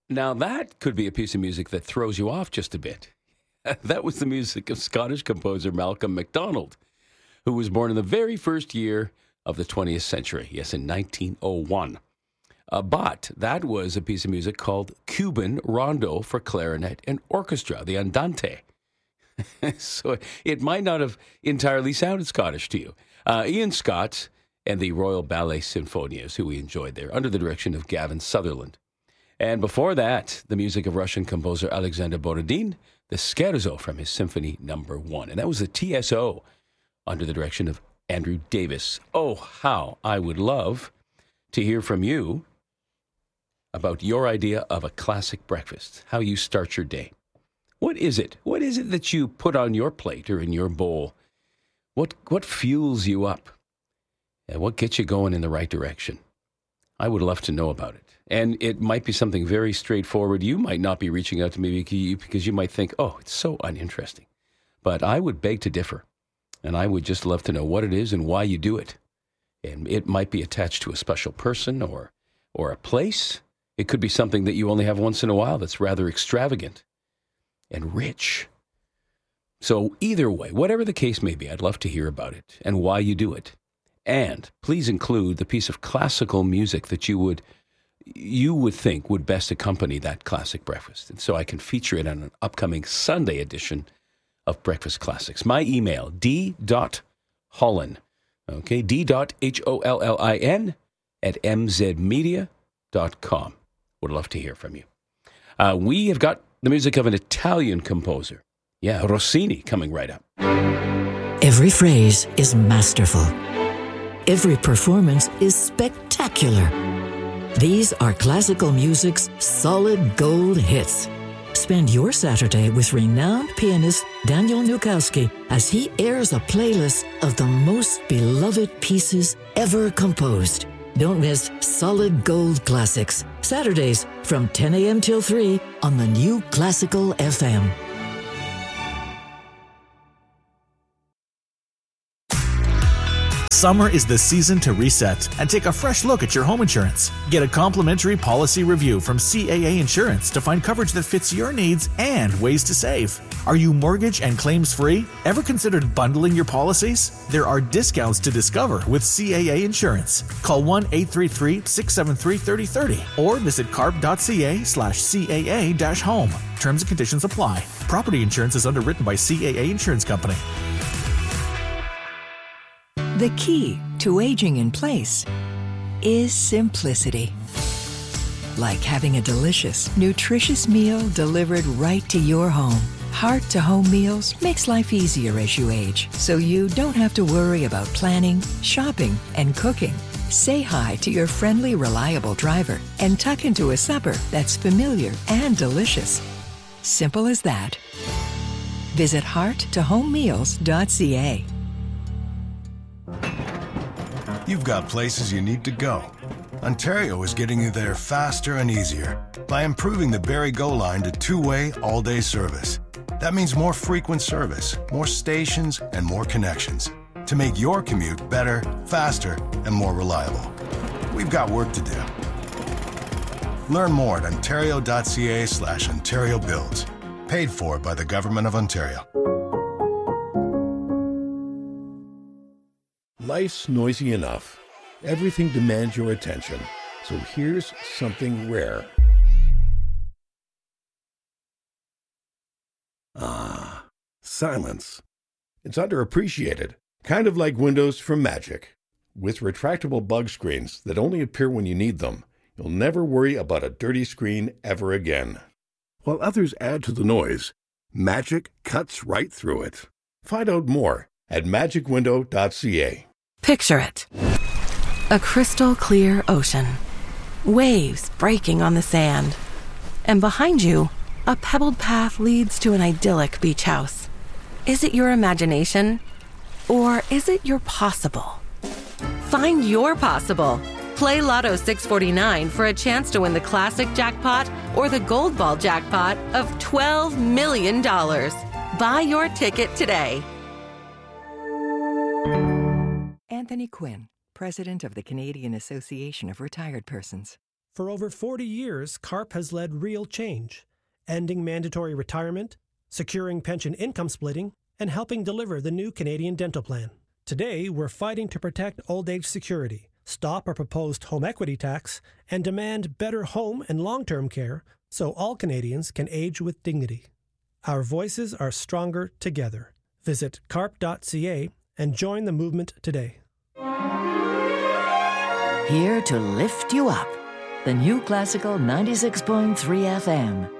Now, that could be a piece of music that throws you off just a bit. That was the music of Scottish composer Malcolm MacDonald, who was born in the very first year of the 20th century. Yes, in 1901. But that was a piece of music called Cuban Rondo for Clarinet and Orchestra, the Andante. So it might not have entirely sounded Scottish to you. Ian Scott and the Royal Ballet Sinfonias, who we enjoyed there, under the direction of Gavin Sutherland. And before that, the music of Russian composer Alexander Borodin, the Scherzo from his Symphony No. 1. And that was the TSO under the direction of Andrew Davis. Oh, how I would love to hear from you about your idea of a classic breakfast, how you start your day. What is it? What is it that you put on your plate or in your bowl? What fuels you up? And what gets you going in the right direction? I would love to know about it. And it might be something very straightforward. You might not be reaching out to me because you might think, oh, it's so uninteresting. But I would beg to differ. And I would just love to know what it is and why you do it. And it might be attached to a special person or a place. It could be something that you only have once in a while that's rather extravagant and rich. So either way, whatever the case may be, I'd love to hear about it and why you do it. And please include the piece of classical music that you would think would best accompany that classic breakfast. And so I can feature it on an upcoming Sunday edition of Breakfast Classics. My email, d.hollin, okay, d.hollin @mzmedia.com. Would love to hear from you. We have got the music of an Italian composer. Yeah, Rossini coming right up. Every phrase is masterful. Every performance is spectacular. These are classical music's solid gold hits. Spend your Saturday with renowned pianist Daniel Nukowski as he airs a playlist of the most beloved pieces ever composed. Don't miss Solid Gold Classics, Saturdays from 10 a.m. till 3 on the new Classical FM. Summer is the season to reset and take a fresh look at your home insurance. Get a complimentary policy review from CAA Insurance to find coverage that fits your needs and ways to save. Are you mortgage and claims free? Ever considered bundling your policies? There are discounts to discover with CAA Insurance. Call 1-833-673-3030 or visit carp.ca/CAA-home. Terms and conditions apply. Property insurance is underwritten by CAA Insurance Company. The key to aging in place is simplicity. Like having a delicious, nutritious meal delivered right to your home. Heart-to-home meals makes life easier as you age, so you don't have to worry about planning, shopping, and cooking. Say hi to your friendly, reliable driver and tuck into a supper that's familiar and delicious. Simple as that. Visit hearttohomemeals.ca. You've got places you need to go. Ontario is getting you there faster and easier by improving the Barrie Go line to two-way, all-day service. That means more frequent service, more stations, and more connections to make your commute better, faster, and more reliable. We've got work to do. Learn more at ontario.ca/Ontario Builds. Paid for by the Government of Ontario. Life's noisy enough. Everything demands your attention. So here's something rare. Silence. It's underappreciated. Kind of like windows from Magic. With retractable bug screens that only appear when you need them, you'll never worry about a dirty screen ever again. While others add to the noise, Magic cuts right through it. Find out more at magicwindow.ca. Picture it. A crystal clear ocean. Waves breaking on the sand. And behind you, a pebbled path leads to an idyllic beach house. Is it your imagination? Or is it your possible? Find your possible. Play Lotto 649 for a chance to win the classic jackpot or the gold ball jackpot of $12 million. Buy your ticket today. Anthony Quinn, President of the Canadian Association of Retired Persons. For over 40 years, CARP has led real change, ending mandatory retirement, securing pension income splitting, and helping deliver the new Canadian Dental Plan. Today, we're fighting to protect old age security, stop our proposed home equity tax, and demand better home and long-term care so all Canadians can age with dignity. Our voices are stronger together. Visit carp.ca and join the movement today. Here to lift you up. The New Classical 96.3 FM.